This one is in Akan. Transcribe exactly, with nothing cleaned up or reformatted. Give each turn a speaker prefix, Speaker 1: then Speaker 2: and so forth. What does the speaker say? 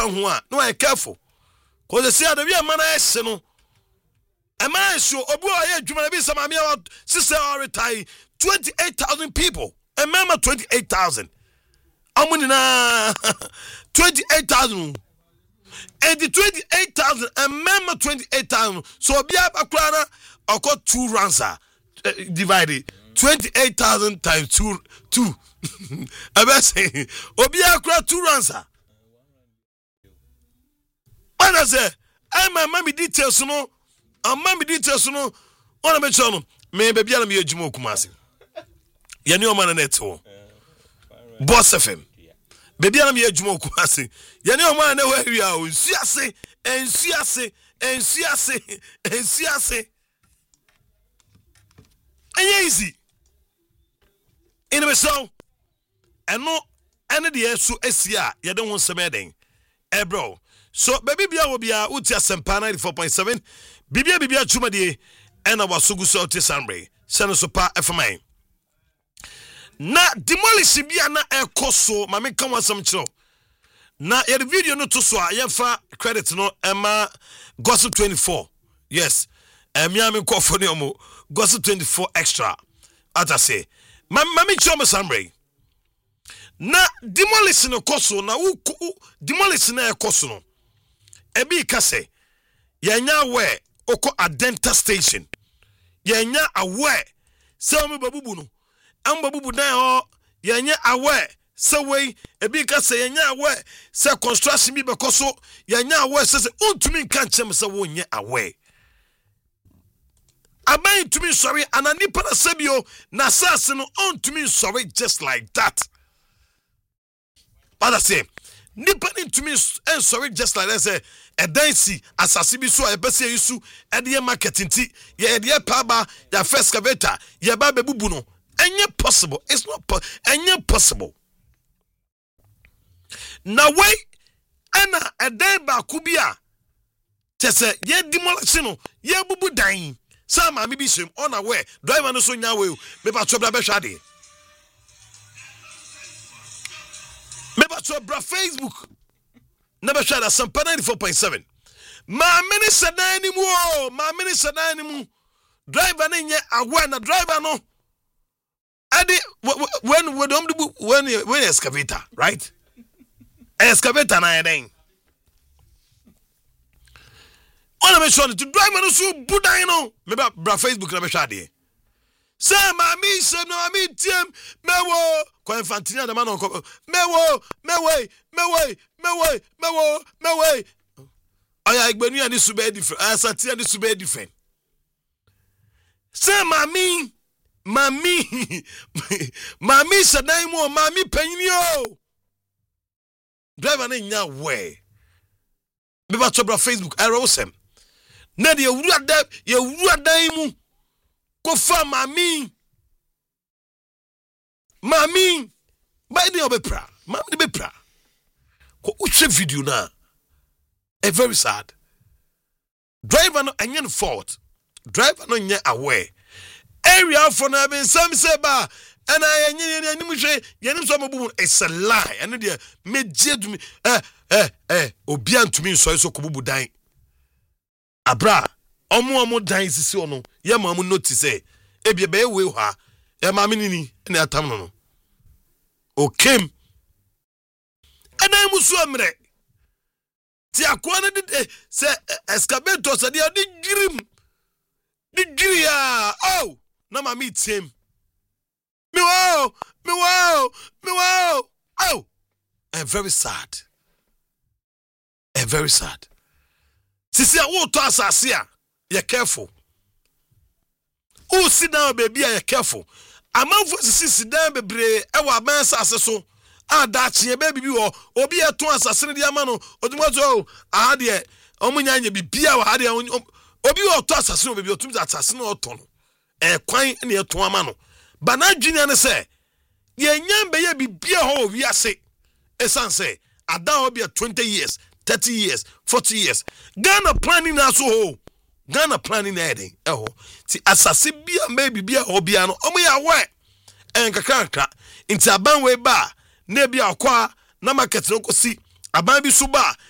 Speaker 1: ho a no I careful cause see the we man ese no e man so obi o ye adwuma bi sama me sister or retire twenty-eight thousand people and member twenty-eight thousand amuni na twenty-eight thousand and the twenty-eight thousand and member twenty-eight thousand so obi akura na oko two rounds uh, divided twenty-eight thousand times two two I say obi akura two rounds what I say I my mommy details no and mommy details no wanna make sure no me baby am ye adwuma Kumasi ye ne o man na eto Boss F M baby am ye adwuma Kumasi ye ne o man na wa hia o nsu ase ensu ase ensu ase ensu ase enye easy in me so eno ene de yesu asia ye de ho nsem eh bro so baby bia wo bia uti asempa ninety-four point seven bibia bibia chuma de ena wasugu so te sambre sene so pa efman na demolish bia na ekoso ma me kan wasam kiro na ye video no to so a ye fa credit no ema gossip twenty-four yes emia me kofo ne omo gossip twenty-four extra ata say ma ma me choma sambre na demolish no koso na wo demolish na ekoso no ebi kase yenya we oko Adenta station yenya awe se o me babubu no am babubu dan ho yenya awe se we ebi kase yenya awe se construction bi bekoso yenya awe se se untumi nka nchem se wo nye awe abai tumi sorry anani para sebio na sase no untumi sorry just like that but I say nipa ntumi en sorry just like that say a dancy asase bi so e bese yisu e de marketing ti ye de paba ya first excavator ye ba bebubu no enye possible it's not po- enye possible na way ana e dan ba ku bia tese ye demolish no ye bubu dan sama mi bi sem on aware driver no so nya we me ba to bra be hwa de me ba to bra Facebook never share that some ninety-four point seven. My minister anymore, my minister anymore. Driver ninye aware na driver no. Adi when when when when excavator, right? Excavator na eden. Ona me sure to driver no so budan no. Me ba bra Facebook na be share there. Say mami say no mami tiem mewo ko infantinia de man on mewo mewe mewe mewe mewo mewe aya igbenu ani sube different asati ani sube different say mami mami mami sadan mo mami panyini o driver na nya we be ba to bra Facebook erosem na de ewuru ada ye ewuru adan mu ko fa mami mami by the obepra mami be pra ko uche video na a very sad driver no enye fault driver no nye aware area for na be some say ba and I enye anim hwe yenim so mabu it's a lie and there meje dumi eh eh eh obi antumi so so kobubu dan abra omo omo dan sisi ono ye ma mu notice e bia be we ha e ma me nini na atam no no okem ana mu so amre ti akwana de se excavator se de di girim di giria oh na ma me tim me wow me wow me wow oh and very sad and very sad sisi a wo to asase a you careful. Oh, sit down, baby, you careful. A man for sit down, baby, ewa man sasso. Ah, that's your baby, or be a two assassin, the amano, or the mozo. Ah, dear, Omunya be Pia, or the Obi or two assassin, baby, or two assassin or ton. A quine near to a mano. But not Junior say, ye young baby be a hole, we are say. A son say, I don't be a twenty years, thirty years, forty years. Ghana planning as a whole. Ghana planning adding. Oh, see, assassin be a maybe be a hobiano. Oh, me aware. And Kakaka into a banway bar. Nebi a qua, Namaketoko see. A baby suba.